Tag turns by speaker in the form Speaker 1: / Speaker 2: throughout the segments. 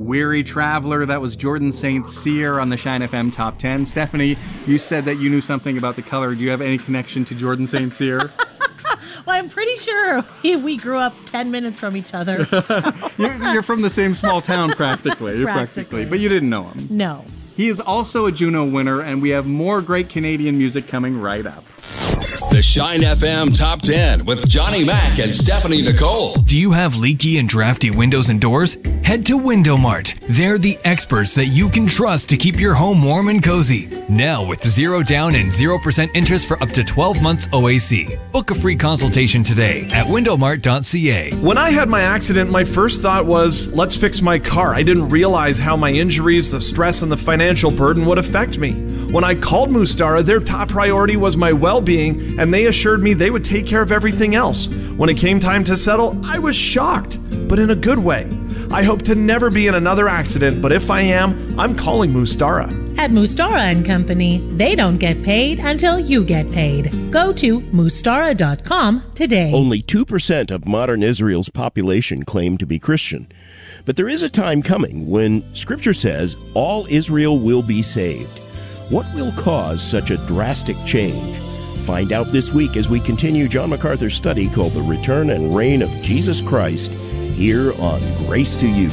Speaker 1: Weary Traveler. That was Jordan St. Cyr on the Shine FM Top 10. Stephanie, you said that you knew something about the color. Do you have any connection to Jordan St. Cyr?
Speaker 2: Well, I'm pretty sure we grew up 10 minutes from each other. So.
Speaker 1: You're from the same small town, practically. Practically. But you didn't know him.
Speaker 2: No.
Speaker 1: He is also a Juno winner, and we have more great Canadian music coming right up.
Speaker 3: The Shine FM Top 10 with Johnny Mac and Stephanie Nicole.
Speaker 4: Do you have leaky and drafty windows and doors? Head to Window Mart. They're the experts that you can trust to keep your home warm and cozy. Now with 0 down and 0% interest for up to 12 months OAC. Book a free consultation today at windowmart.ca.
Speaker 5: When I had my accident, my first thought was, let's fix my car. I didn't realize how my injuries, the stress, and the financial burden would affect me. When I called Mustara, their top priority was my well-being, and they assured me they would take care of everything else. When it came time to settle, I was shocked, but in a good way. I hope to never be in another accident, but if I am, I'm calling Mustara.
Speaker 2: At Mustara & Company, they don't get paid until you get paid. Go to mustara.com today.
Speaker 6: Only 2% of modern Israel's population claim to be Christian. But there is a time coming when Scripture says all Israel will be saved. What will cause such a drastic change? Find out this week as we continue John MacArthur's study called The Return and Reign of Jesus Christ here on Grace to You.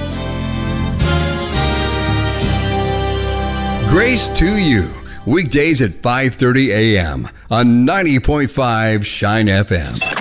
Speaker 3: Grace to You, weekdays at 5:30 a.m. on 90.5 Shine FM.